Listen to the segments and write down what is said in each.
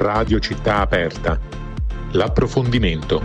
Radio Città Aperta. L'approfondimento.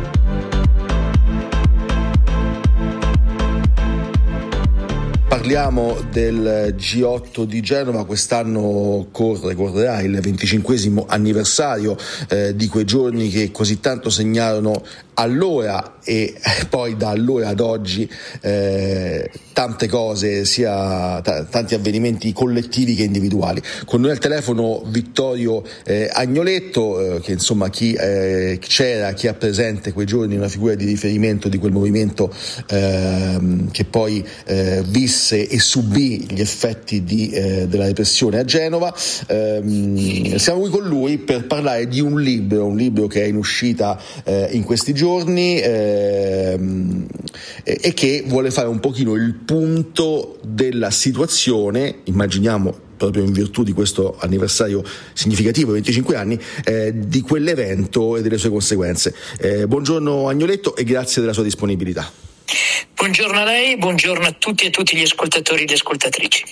Parliamo del G8 di Genova. Quest'anno correrà il 25esimo anniversario di quei giorni che così tanto segnarono allora e poi da allora ad oggi tante cose, sia tanti avvenimenti collettivi che individuali. Con noi al telefono Vittorio Agnoletto, che insomma chi c'era, chi ha presente quei giorni, una figura di riferimento di quel movimento che poi visse e subì gli effetti della repressione a Genova. Siamo qui con lui per parlare di un libro che è in uscita in questi giorni e che vuole fare un pochino il punto della situazione, immaginiamo proprio in virtù di questo anniversario significativo, 25 anni, di quell'evento e delle sue conseguenze. Buongiorno Agnoletto e grazie della sua disponibilità. Buongiorno a lei, buongiorno a tutti e a tutti gli ascoltatori e le ascoltatrici.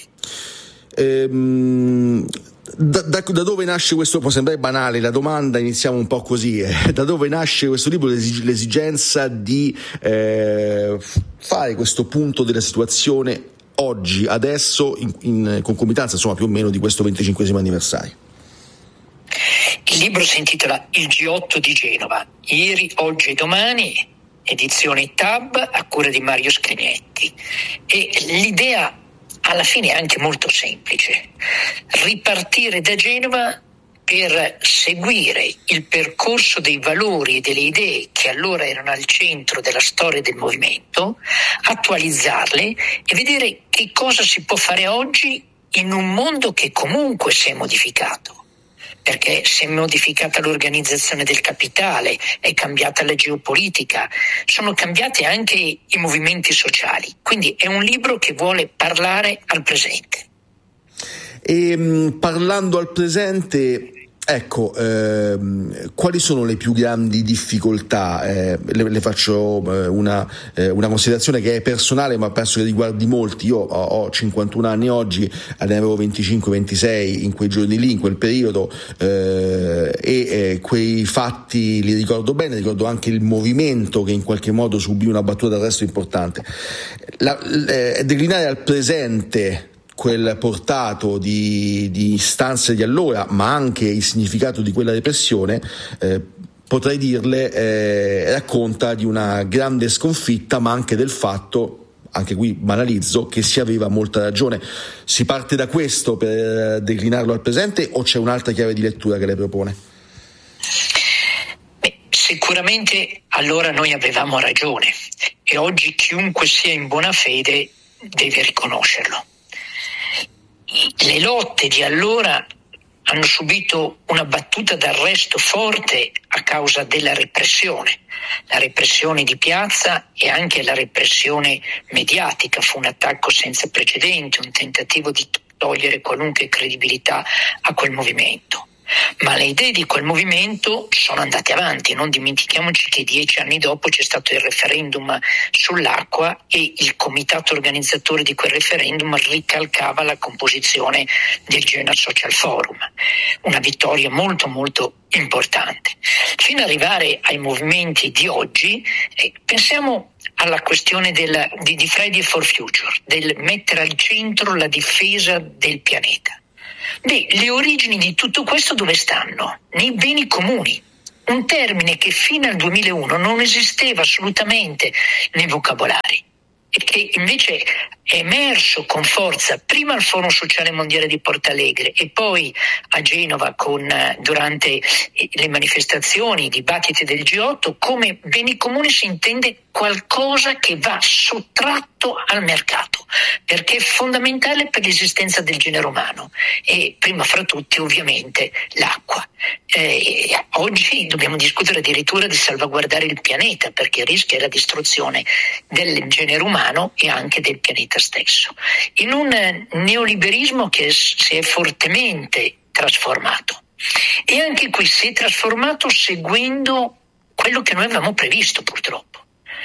Da dove nasce questo? Può sembrare banale la domanda, iniziamo un po' così. Da dove nasce questo libro, l'esigenza di fare questo punto della situazione oggi, adesso, in concomitanza insomma più o meno di questo 25esimo anniversario? Il libro si intitola Il G8 di Genova, ieri, oggi e domani, edizione Tab a cura di Mario Scrignetti, e l'idea alla fine è anche molto semplice: ripartire da Genova per seguire il percorso dei valori e delle idee che allora erano al centro della storia del movimento, attualizzarle e vedere che cosa si può fare oggi in un mondo che comunque si è modificato. Perché si è modificata l'organizzazione del capitale, è cambiata la geopolitica, sono cambiati anche i movimenti sociali. Quindi è un libro che vuole parlare al presente. E parlando al presente, ecco, quali sono le più grandi difficoltà? Le faccio una considerazione che è personale, ma penso che riguardi molti. Io ho 51 anni oggi, ne avevo 25-26 in quei giorni lì, in quel periodo, e quei fatti li ricordo bene, ricordo anche il movimento che in qualche modo subì una battuta d'arresto importante. Declinare al presente quel portato di istanze di allora, ma anche il significato di quella repressione, potrei dirle, racconta di una grande sconfitta, ma anche del fatto, anche qui banalizzo, che si aveva molta ragione. Si parte da questo per declinarlo al presente o c'è un'altra chiave di lettura che lei propone? Sicuramente allora noi avevamo ragione e oggi chiunque sia in buona fede deve riconoscerlo. Le lotte di allora hanno subito una battuta d'arresto forte a causa della repressione. La repressione di piazza e anche la repressione mediatica. Fu un attacco senza precedenti, un tentativo di togliere qualunque credibilità a quel movimento. Ma le idee di quel movimento sono andate avanti. Non dimentichiamoci che 10 anni dopo c'è stato il referendum sull'acqua e il comitato organizzatore di quel referendum ricalcava la composizione del Genoa Social Forum. Una vittoria molto molto importante. Fino ad arrivare ai movimenti di oggi, pensiamo alla questione di Friday for Future, del mettere al centro la difesa del pianeta. Le origini di tutto questo dove stanno? Nei beni comuni, un termine che fino al 2001 non esisteva assolutamente nei vocabolari e che invece è emerso con forza prima al Forum Sociale Mondiale di Porto Alegre e poi a Genova durante le manifestazioni, i dibattiti del G8. Come beni comuni si intende qualcosa che va sottratto al mercato, perché è fondamentale per l'esistenza del genere umano e prima fra tutti ovviamente l'acqua. Oggi dobbiamo discutere addirittura di salvaguardare il pianeta, perché rischia la distruzione del genere umano e anche del pianeta stesso, in un neoliberismo che si è fortemente trasformato. E anche qui si è trasformato seguendo quello che noi avevamo previsto, purtroppo.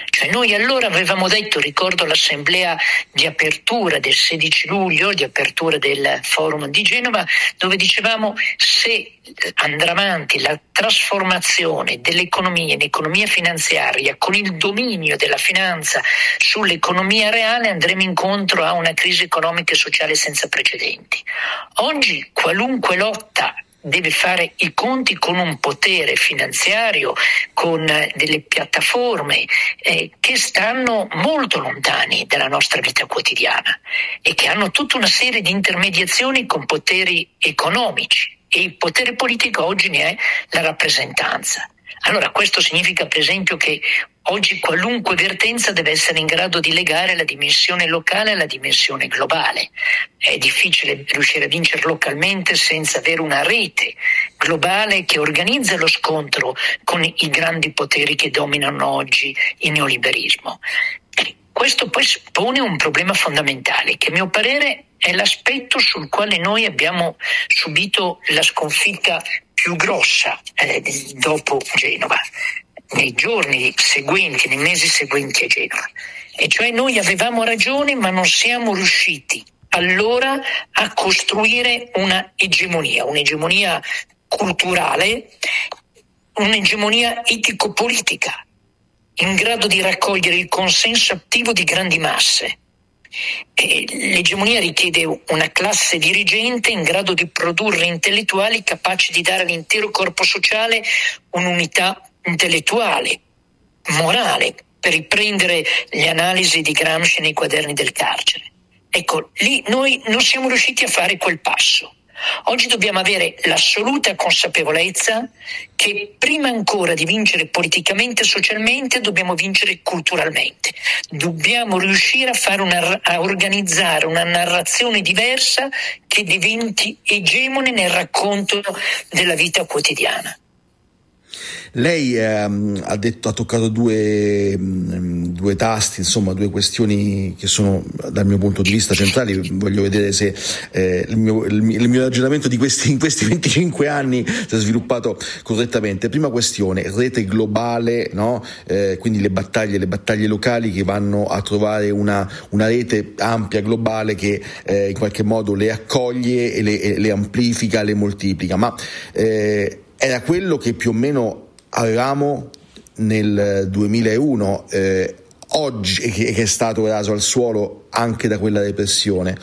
Cioè noi allora avevamo detto, ricordo l'assemblea di apertura del 16 luglio, di apertura del forum di Genova, dove dicevamo: se andrà avanti la trasformazione dell'economia in economia finanziaria con il dominio della finanza sull'economia reale, andremo incontro a una crisi economica e sociale senza precedenti. Oggi qualunque lotta deve fare i conti con un potere finanziario, con delle piattaforme che stanno molto lontani dalla nostra vita quotidiana e che hanno tutta una serie di intermediazioni con poteri economici, e il potere politico oggi ne è la rappresentanza. Allora questo significa per esempio che oggi qualunque vertenza deve essere in grado di legare la dimensione locale alla dimensione globale. È difficile riuscire a vincere localmente senza avere una rete globale che organizza lo scontro con i grandi poteri che dominano oggi il neoliberismo. Questo poi pone un problema fondamentale, che a mio parere è l'aspetto sul quale noi abbiamo subito la sconfitta più grossa dopo Genova, nei giorni seguenti, nei mesi seguenti a Genova. E cioè noi avevamo ragione, ma non siamo riusciti allora a costruire una un'egemonia culturale, un'egemonia etico-politica, in grado di raccogliere il consenso attivo di grandi masse. E l'egemonia richiede una classe dirigente in grado di produrre intellettuali capaci di dare all'intero corpo sociale un'unità intellettuale, morale, per riprendere le analisi di Gramsci nei quaderni del carcere. Ecco, lì noi non siamo riusciti a fare quel passo. Oggi dobbiamo avere l'assoluta consapevolezza che prima ancora di vincere politicamente e socialmente dobbiamo vincere culturalmente. Dobbiamo riuscire a organizzare una narrazione diversa che diventi egemone nel racconto della vita quotidiana. Lei ha toccato due tasti, insomma due questioni che sono dal mio punto di vista centrali. Voglio vedere se il mio ragionamento in questi 25 anni si è sviluppato correttamente. Prima questione, rete globale, no? Quindi le battaglie locali che vanno a trovare una rete ampia, globale, che in qualche modo le accoglie e le amplifica, le moltiplica. Ma era quello che più o meno avevamo nel 2001, oggi, che è stato raso al suolo anche da quella repressione.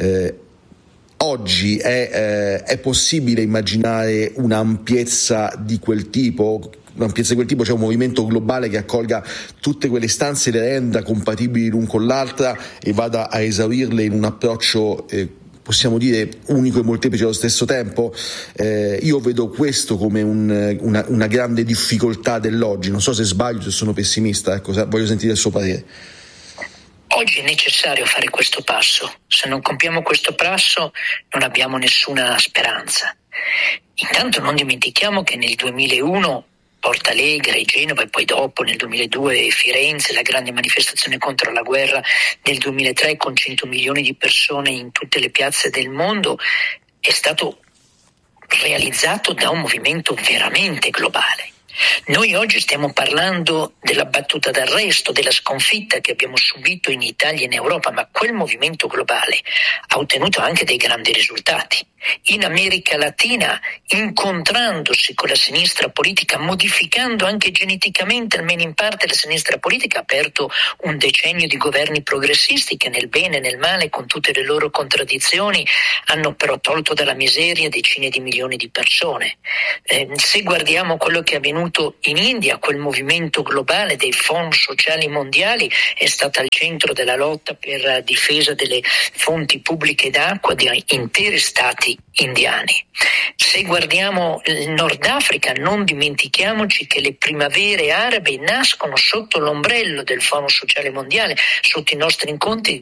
Oggi è possibile immaginare un'ampiezza di quel tipo? Cioè un movimento globale che accolga tutte quelle istanze e le renda compatibili l'un con l'altra e vada a esaurirle in un approccio possiamo dire unico e molteplice allo stesso tempo? Io vedo questo come una grande difficoltà dell'oggi. Non so se sbaglio, se sono pessimista, ecco, voglio sentire il suo parere. Oggi è necessario fare questo passo. Se non compiamo questo passo non abbiamo nessuna speranza. Intanto non dimentichiamo che nel 2001 Porta Alegre, Genova e poi dopo nel 2002 Firenze, la grande manifestazione contro la guerra del 2003 con 100 milioni di persone in tutte le piazze del mondo, è stato realizzato da un movimento veramente globale. Noi oggi stiamo parlando della battuta d'arresto, della sconfitta che abbiamo subito in Italia e in Europa, ma quel movimento globale ha ottenuto anche dei grandi risultati. In America Latina, incontrandosi con la sinistra politica, modificando anche geneticamente, almeno in parte, la sinistra politica, ha aperto un decennio di governi progressisti che nel bene e nel male, con tutte le loro contraddizioni, hanno però tolto dalla miseria decine di milioni di persone. Se guardiamo quello che è avvenuto in India, quel movimento globale dei fondi sociali mondiali è stato al centro della lotta per la difesa delle fonti pubbliche d'acqua di interi stati indiani. Se guardiamo il Nord Africa, non dimentichiamoci che le primavere arabe nascono sotto l'ombrello del Forum Sociale Mondiale, sotto i nostri incontri